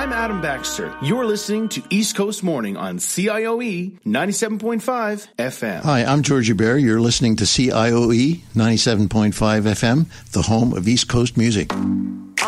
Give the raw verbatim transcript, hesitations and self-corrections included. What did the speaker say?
I'm Adam Baxter. You're listening to East Coast Morning on C I O E ninety-seven point five F M. Hi, I'm Georgie Bear. You're listening to C I O E ninety-seven point five F M, the home of East Coast music.